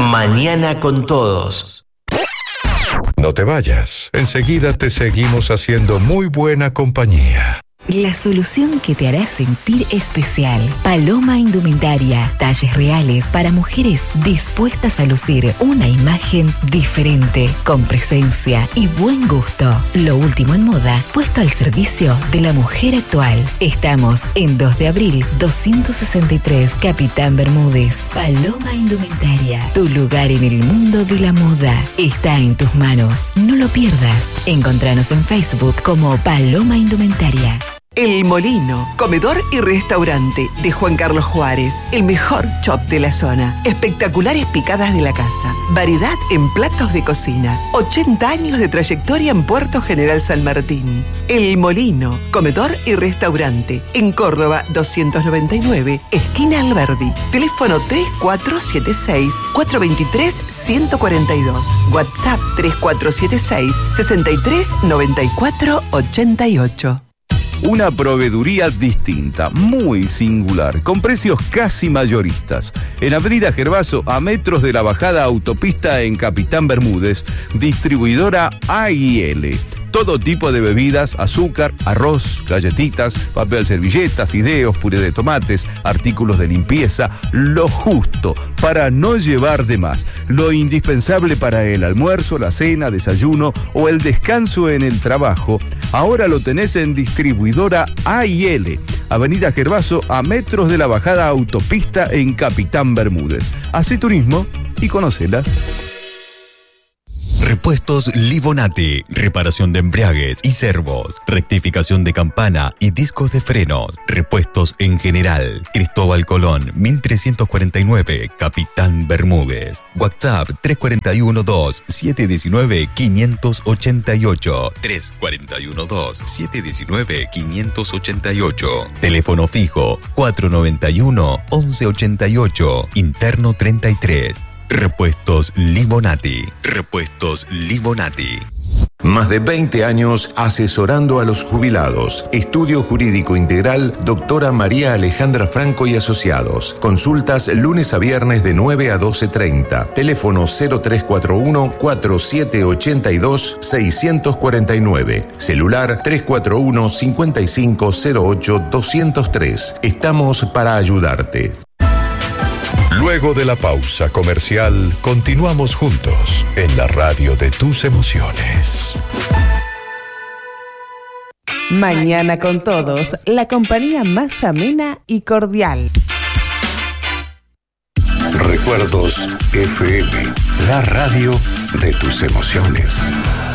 Mañana con todos. No te vayas, enseguida te seguimos haciendo muy buena compañía. La solución que te hará sentir especial. Paloma Indumentaria. Talles reales para mujeres dispuestas a lucir una imagen diferente, con presencia y buen gusto. Lo último en moda, puesto al servicio de la mujer actual. Estamos en 2 de abril, 263, Capitán Bermúdez. Paloma Indumentaria. Tu lugar en el mundo de la moda está en tus manos. No lo pierdas. Encontranos en Facebook como Paloma Indumentaria. El Molino, comedor y restaurante de Juan Carlos Juárez, el mejor chop de la zona. Espectaculares picadas de la casa, variedad en platos de cocina. 80 años de trayectoria en Puerto General San Martín. El Molino, comedor y restaurante, en Córdoba 299, esquina Alberdi. Teléfono 3476-423-142. WhatsApp 3476-639488. Una proveeduría distinta, muy singular, con precios casi mayoristas. En Avenida Gervaso, a metros de la bajada autopista en Capitán Bermúdez, distribuidora A&L. Todo tipo de bebidas, azúcar, arroz, galletitas, papel servilleta, fideos, puré de tomates, artículos de limpieza, lo justo para no llevar de más. Lo indispensable para el almuerzo, la cena, desayuno o el descanso en el trabajo. Ahora lo tenés en distribuidora A&L. Avenida Gervaso, a metros de la bajada autopista en Capitán Bermúdez. Hacé turismo y conócela. Repuestos Livonati, reparación de embriagues y servos, rectificación de campana y discos de frenos, repuestos en general. Cristóbal Colón, 1349, Capitán Bermúdez. WhatsApp 341-2-719-588. 341-2-719-588. Teléfono fijo 491-1188, interno 33. Repuestos Livonati. Repuestos Livonati. Más de 20 años asesorando a los jubilados. Estudio Jurídico Integral, doctora María Alejandra Franco y Asociados. Consultas lunes a viernes de 9 a 12:30. Teléfono 0341-4782-649. Celular 341-5508-203. Estamos para ayudarte. Luego de la pausa comercial, continuamos juntos en la radio de tus emociones. Mañana con todos, la compañía más amena y cordial. Recuerdos FM, la radio de tus emociones.